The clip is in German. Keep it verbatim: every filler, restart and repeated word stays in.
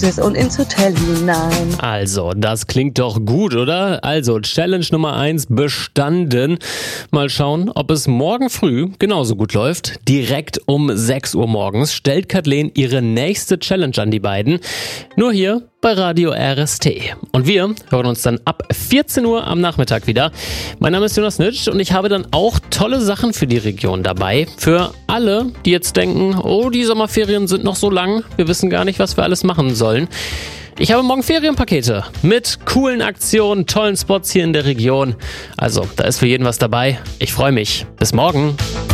und ins Hotel hinein. Also, das klingt doch gut, oder? Also, Challenge Nummer eins bestanden. Mal schauen, ob es morgen früh genauso gut läuft. Direkt um sechs Uhr morgens stellt Kathleen ihre nächste Challenge an die beiden. Nur hier bei Radio R S T. Und wir hören uns dann ab vierzehn Uhr am Nachmittag wieder. Mein Name ist Jonas Nitsch und ich habe dann auch tolle Sachen für die Region dabei. Für alle, die jetzt denken, oh, die Sommerferien sind noch so lang, wir wissen gar nicht, was wir alles machen sollen. Ich habe morgen Ferienpakete mit coolen Aktionen, tollen Spots hier in der Region. Also, da ist für jeden was dabei. Ich freue mich. Bis morgen.